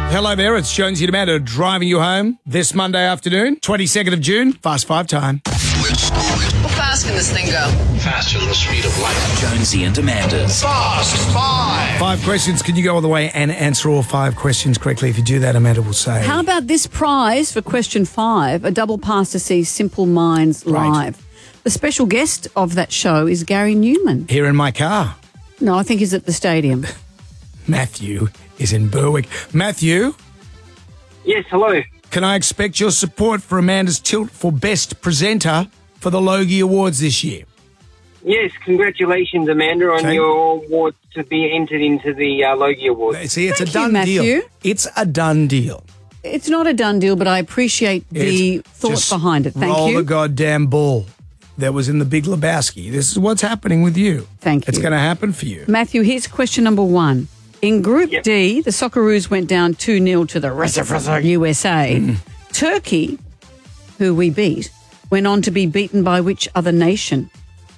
Hello there, it's Jonesy and Amanda driving you home this Monday afternoon, 22nd of June, Fast Five time. How fast can this thing go? Faster than the speed of light. Jonesy and Amanda's Fast Five. 5 questions. Can you go all the way and answer all 5 questions correctly? If you do that, Amanda will say... How about this prize for question 5, a double pass to see Simple Minds Right. live? The special guest of that show is Gary Newman. Here in my car, No, I think he's at the stadium. Matthew is in Berwick. Matthew, Yes, hello. can I expect your support for Amanda's tilt for Best Presenter for the Logie Awards this year? Yes, congratulations, Amanda, on Okay. your award to be entered into the Logie Awards. See, it's Thank a done you, Matthew. deal. It's a done deal. It's not a done deal, but I appreciate the It's thought just behind it. Thank roll you. the goddamn ball that was in the Big Lebowski. This is what's happening with you. Thank you. It's going to happen for you. Matthew, here's question number 1. In Group Yep. D, the Socceroos went down 2-0 to the USA. Turkey, who we beat, went on to be beaten by which other nation?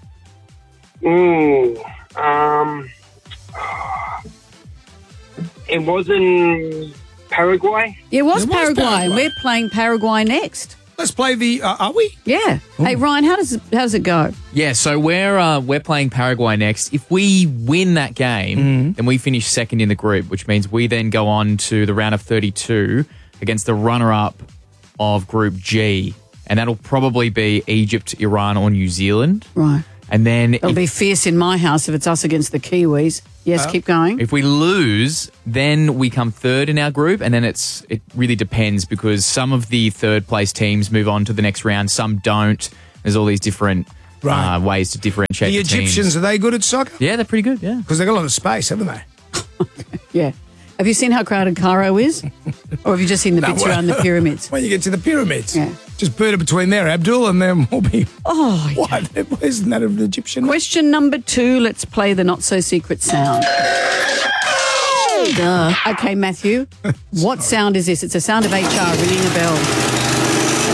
It wasn't Paraguay. It was It was Paraguay, and Paraguay. we're playing Paraguay next. Let's play the... are we? Yeah. Hey, Ryan, how does it go? Yeah, so we're playing Paraguay next. If we win that game, then we finish second in the group, which means we then go on to the round of 32 against the runner-up of Group G, and that'll probably be Egypt, Iran, or New Zealand. Right. And then It'll be fierce in my house if it's us against the Kiwis. Yes, keep going. if we lose, then we come third in our group, and then it really depends because some of the third place teams move on to the next round, some don't. There's all these different Right. ways to differentiate The the teams. Egyptians, are they good at soccer? Yeah, they're pretty good, yeah. Because they've got a lot of space, haven't they? Yeah. Have you seen how crowded Cairo is? Or have you just seen the bits well- around the pyramids? When you get to the pyramids. Yeah. Just put it between there, Abdul, and then we'll be... Oh, yeah. What? Isn't that an Egyptian? Question number 2, let's play the not-so-secret sound. Duh. Okay, Matthew, what sound is this? It's a sound of HR ringing a bell.